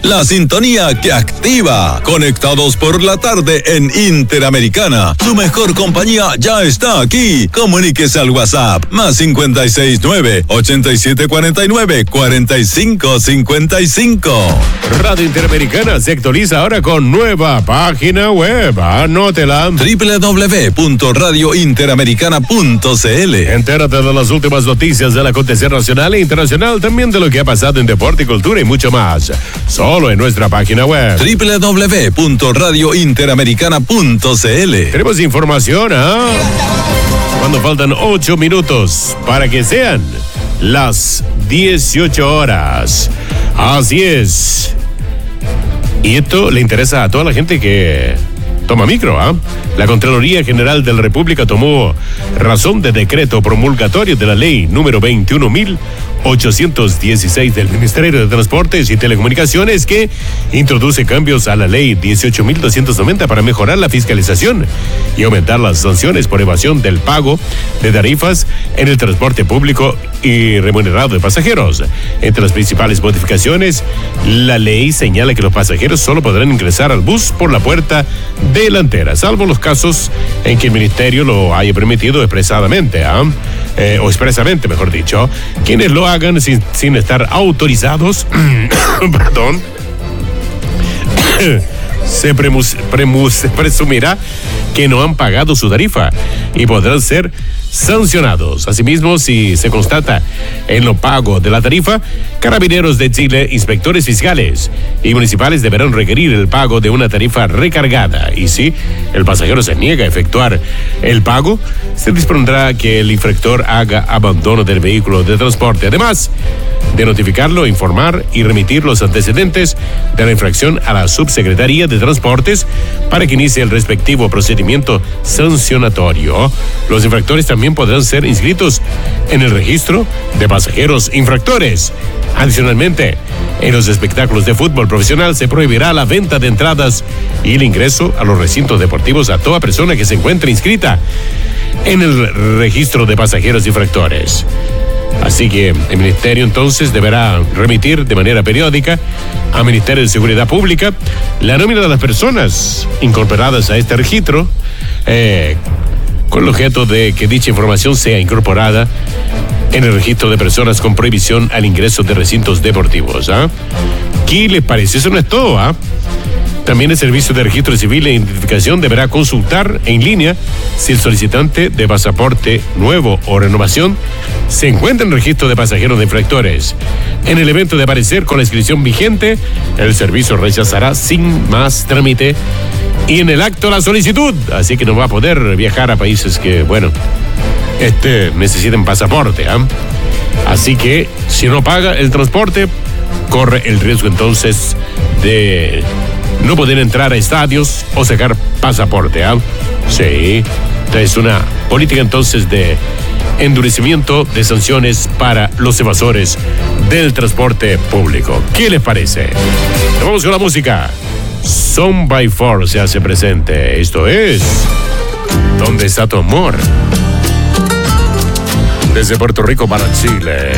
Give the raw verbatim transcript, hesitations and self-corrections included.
la sintonía que activa. Conectados por la tarde en Interamericana. Su mejor compañía ya está aquí. Comuníquese al WhatsApp más cincuenta y seis nueve, ochenta y siete cuarenta y nueve, cuarenta y cinco cincuenta y cinco. Radio Interamericana se actualiza ahora con nueva página web. Anótela. doble u doble u doble u punto radio interamericana punto c l. Entérate de las últimas noticias del acontecer nacional e internacional, también de lo que ha pasado en deporte y cultura y mucho más. Solo en nuestra página web. doble u doble u doble u punto radio interamericana punto c l. Tenemos información, ¿ah? Cuando faltan ocho minutos para que sean las dieciocho horas. Así es. Y esto le interesa a toda la gente que toma micro, ¿ah? La Contraloría General de la República tomó razón de decreto promulgatorio de la ley número veintiún mil ochocientos dieciséis del Ministerio de Transportes y Telecomunicaciones, que introduce cambios a la ley dieciocho mil doscientos noventa para mejorar la fiscalización y aumentar las sanciones por evasión del pago de tarifas en el transporte público y remunerado de pasajeros. Entre las principales modificaciones, la ley señala que los pasajeros solo podrán ingresar al bus por la puerta delantera, salvo los casos en que el ministerio lo haya permitido expresadamente, ¿eh? Eh, o expresamente, mejor dicho. Quienes lo hagan sin, sin estar autorizados, perdón, se premus, premus, presumirá que no han pagado su tarifa y podrán ser sancionados. Asimismo, si se constata en lo pago de la tarifa, Carabineros de Chile, inspectores fiscales y municipales deberán requerir el pago de una tarifa recargada, y si el pasajero se niega a efectuar el pago, se dispondrá que el infractor haga abandono del vehículo de transporte, además de notificarlo, informar y remitir los antecedentes de la infracción a la Subsecretaría de Transportes para que inicie el respectivo procedimiento sancionatorio. Los infractores también podrán ser inscritos en el registro de pasajeros infractores. Adicionalmente, en los espectáculos de fútbol profesional se prohibirá la venta de entradas y el ingreso a los recintos deportivos a toda persona que se encuentre inscrita en el registro de pasajeros infractores. Así que el Ministerio entonces deberá remitir de manera periódica al Ministerio de Seguridad Pública la nómina de las personas incorporadas a este registro, eh, con el objeto de que dicha información sea incorporada en el registro de personas con prohibición al ingreso de recintos deportivos. ¿Ah? ¿Qué les parece? Eso no es todo, ¿ah? También el Servicio de Registro Civil e Identificación deberá consultar en línea si el solicitante de pasaporte nuevo o renovación se encuentra en el registro de pasajeros de infractores. En el evento de aparecer con la inscripción vigente, el servicio rechazará sin más trámite y en el acto la solicitud, así que no va a poder viajar a países que, bueno, este necesiten pasaporte. ¿eh? Así que si no paga el transporte, corre el riesgo entonces de no poder entrar a estadios o sacar pasaporte. ¿eh? Sí, es una política entonces de endurecimiento de sanciones para los evasores del transporte público. ¿Qué les parece? Nos vamos con la música. Son by Four se hace presente. Esto es ¿Dónde está tu amor? Desde Puerto Rico para Chile.